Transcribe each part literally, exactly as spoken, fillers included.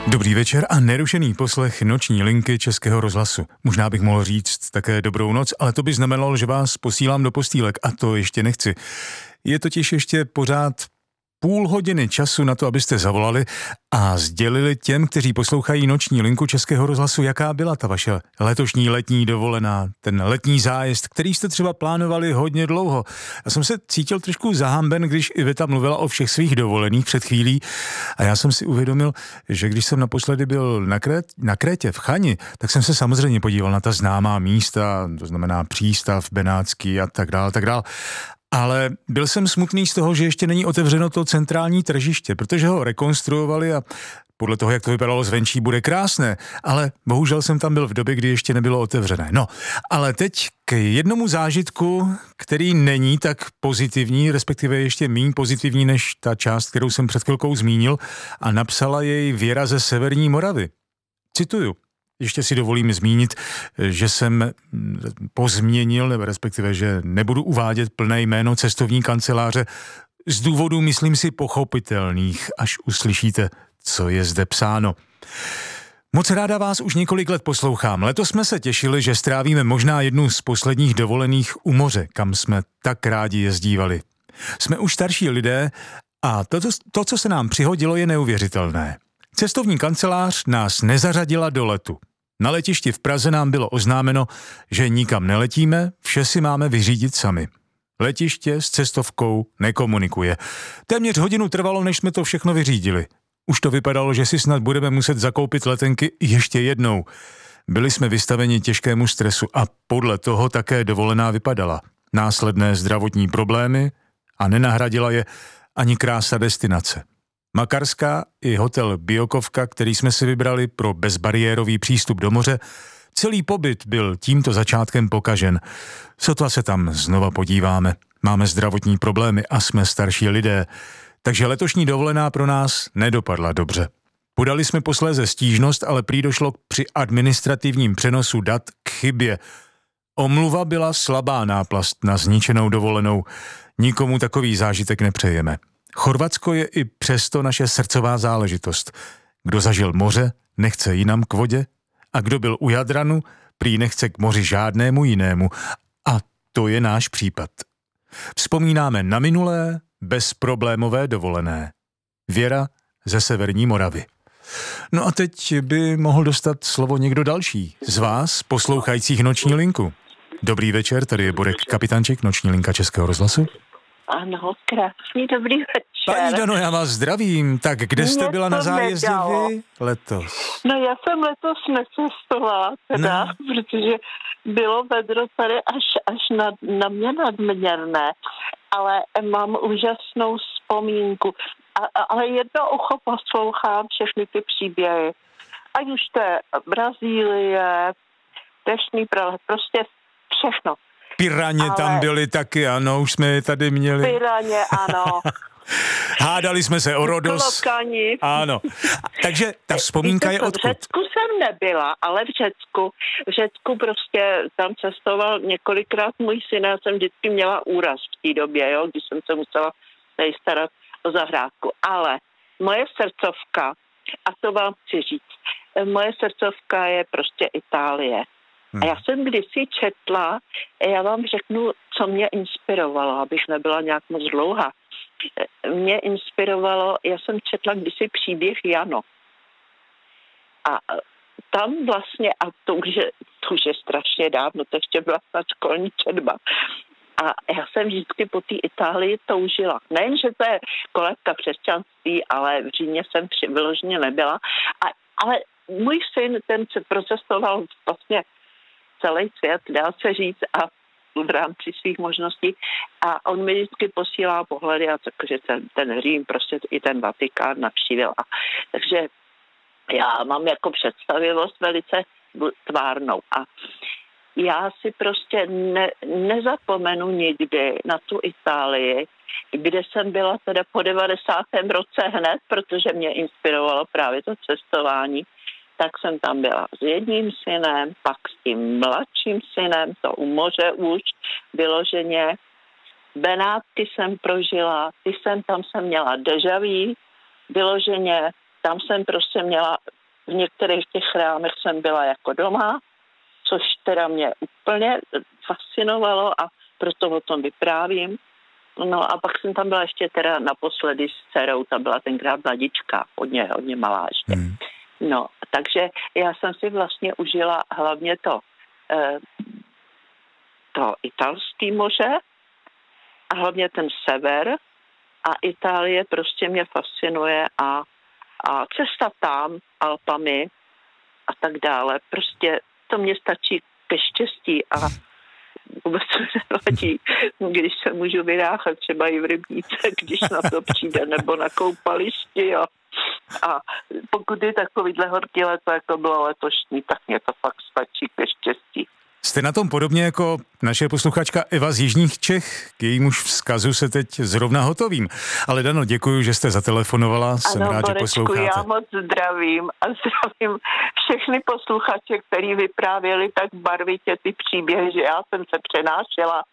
Dobrý večer a nerušený poslech noční linky Českého rozhlasu. Možná bych mohl říct také dobrou noc, ale to by znamenalo, že vás posílám do postýlek a to ještě nechci. Je totiž ještě pořád půl hodiny času na to, abyste zavolali a sdělili těm, kteří poslouchají noční linku Českého rozhlasu, jaká byla ta vaše letošní letní dovolená, ten letní zájezd, který jste třeba plánovali hodně dlouho. Já jsem se cítil trošku zahamben, když Iveta mluvila o všech svých dovolených před chvílí a já jsem si uvědomil, že když jsem naposledy byl na, Krét, na Krétě v Chani, tak jsem se samozřejmě podíval na ta známá místa, to znamená přístav Benátský a tak dál, tak dál. Ale byl jsem smutný z toho, že ještě není otevřeno to centrální tržiště, protože ho rekonstruovali a podle toho, jak to vypadalo zvenčí, bude krásné, ale bohužel jsem tam byl v době, kdy ještě nebylo otevřené. No, ale teď k jednomu zážitku, který není tak pozitivní, respektive ještě méně pozitivní než ta část, kterou jsem před chvilkou zmínil, a napsala jej Věra ze Severní Moravy. Cituju. Ještě si dovolím zmínit, že jsem pozměnil, nebo respektive, že nebudu uvádět plné jméno cestovní kanceláře z důvodů, myslím si, pochopitelných, až uslyšíte, co je zde psáno. Moc ráda vás už několik let poslouchám. Letos jsme se těšili, že strávíme možná jednu z posledních dovolených u moře, kam jsme tak rádi jezdívali. Jsme už starší lidé a to, to co se nám přihodilo, je neuvěřitelné. Cestovní kancelář nás nezařadila do letu. Na letišti v Praze nám bylo oznámeno, že nikam neletíme, vše si máme vyřídit sami. Letiště s cestovkou nekomunikuje. Téměř hodinu trvalo, než jsme to všechno vyřídili. Už to vypadalo, že si snad budeme muset zakoupit letenky ještě jednou. Byli jsme vystaveni těžkému stresu a podle toho také dovolená vypadala. Následné zdravotní problémy a nenahradila je ani krása destinace. Makarská i hotel Biokovka, který jsme si vybrali pro bezbariérový přístup do moře, celý pobyt byl tímto začátkem pokažen. Sotva se tam znova podíváme. Máme zdravotní problémy a jsme starší lidé, takže letošní dovolená pro nás nedopadla dobře. Podali jsme posléze stížnost, ale prý došlo při administrativním přenosu dat k chybě. Omluva byla slabá náplast na zničenou dovolenou. Nikomu takový zážitek nepřejeme. Chorvatsko je i přesto naše srdcová záležitost. Kdo zažil moře, nechce jinam k vodě a kdo byl u Jadranu, prý nechce k moři žádnému jinému. A to je náš případ. Vzpomínáme na minulé, bezproblémové dovolené. Věra ze Severní Moravy. No a teď by mohl dostat slovo někdo další z vás, poslouchajících noční linku. Dobrý večer, tady je Borek Kapitánček, noční linka Českého rozhlasu. Ano, krásný dobrý večer. Paní Dano, já vás zdravím. Tak kde jste Mě byla na zájezdě nedalo. vy letos? No já jsem letos necestovala teda, No. protože bylo vedro tady až, až na, na mě nadměrné, ale mám úžasnou vzpomínku. A, a, ale jedno ucho poslouchám všechny ty příběhy. Ať už to je Brazílie, Deštný prales, prostě všechno. Piraně Ale- tam byly taky, ano, už jsme je tady měli. Piraně, ano. Hádali jsme se o Rodos. Klokani. Ano. Takže ta vzpomínka Víte je co, odkud? V Řecku jsem nebyla, ale v Řecku, v Řecku prostě tam cestoval několikrát můj syn, já jsem vždycky měla úraz v té době, jo, když jsem se musela tady starat o zahrádku. Ale moje srdcovka, a to vám chci říct, moje srdcovka je prostě Itálie. A já jsem kdysi četla, já vám řeknu, co mě inspirovalo, abych nebyla nějak moc dlouhá. Mě inspirovalo, já jsem četla kdysi příběh Jano. A tam vlastně, a to už je, to už je strašně dávno, to ještě byla snad školní četba. A já jsem vždycky po té Itálii toužila. Nejen, že to je kolébka křesťanství, ale v Římě jsem vyloženě nebyla. A, ale můj syn, ten se procestoval vlastně celý svět, dá se říct, a v rámci svých možností. A on mi vždycky posílá pohledy, a takže ten, ten Řím, prostě i ten Vatikán navštívil. A, takže já mám jako představivost velice tvárnou. A já si prostě ne, nezapomenu nikdy na tu Itálii, kde jsem byla teda po devadesátém roce hned, protože mě inspirovalo právě to cestování. Tak jsem tam byla s jedním synem, pak s tím mladším synem, to u moře už vyloženě. Benátky jsem prožila, ty jsem tam jsem měla déjà vu, vyloženě tam jsem prostě měla, v některých těch chrámech jsem byla jako doma, což teda mě úplně fascinovalo a proto o tom vyprávím. No a pak jsem tam byla ještě teda naposledy s dcerou, ta byla tenkrát mladička, hodně, hodně malá ještě. Hmm. No, takže já jsem si vlastně užila hlavně to, eh, to italské moře a hlavně ten sever a Itálie prostě mě fascinuje a, a cesta tam, Alpami a tak dále, prostě to mě stačí ke štěstí a vůbec to nevadí, když se můžu vyráchat třeba i v rybníce, když na to přijde, nebo na koupališti, jo. A pokud je takovýhle horký leto, jako bylo letošní, tak mě to fakt stačí ke štěstí. Jste na tom podobně jako naše posluchačka Eva z Jižních Čech, k jejímuž vzkazu se teď zrovna hotovím. Ale Dano, děkuji, že jste zatelefonovala, jsem ano, rád, Borečku, že posloucháte. Já moc zdravím a zdravím všechny posluchače, který vyprávěli tak barvitě ty příběhy, že já jsem se přenášela.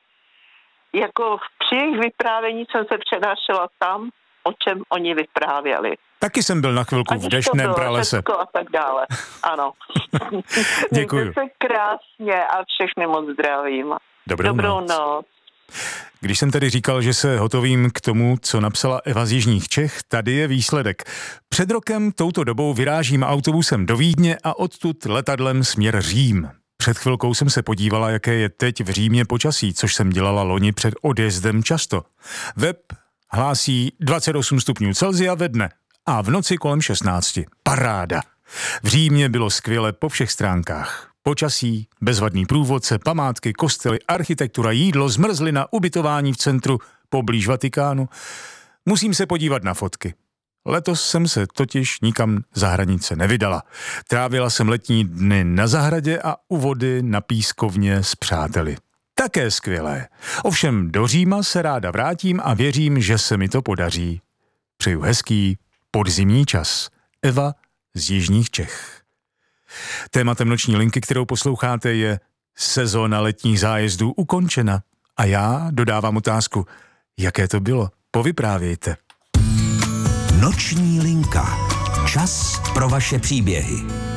Jako při jejich vyprávění jsem se přenášela tam, o čem oni vyprávěli. Taky jsem byl na chvilku v deštném pralese. A tak dále, ano. Děkuji. Mějte se krásně a všechny moc zdravím. Dobrou, Dobrou noc. noc. Když jsem tedy říkal, že se hotovím k tomu, co napsala Eva z Jižních Čech, tady je výsledek. Před rokem touto dobou vyrážím autobusem do Vídně a odtud letadlem směr Řím. Před chvilkou jsem se podívala, jaké je teď v Římě počasí, což jsem dělala loni před odjezdem často. Web hlásí dvacet osm stupňů Celsia ve dne a v noci kolem šestnáct. Paráda. V Římě bylo skvěle po všech stránkách. Počasí, bezvadný průvodce, památky, kostely, architektura, jídlo, zmrzlina, ubytování v centru poblíž Vatikánu. Musím se podívat na fotky. Letos jsem se totiž nikam za hranice nevydala. Trávila jsem letní dny na zahradě a u vody na pískovně s přáteli. Také skvělé. Ovšem do Říma se ráda vrátím a věřím, že se mi to podaří. Přeju hezký podzimní čas. Eva z Jižních Čech. Tématem noční linky, kterou posloucháte, je sezóna letních zájezdů ukončena. A já dodávám otázku, jaké to bylo? Povyprávějte. Noční linka. Čas pro vaše příběhy.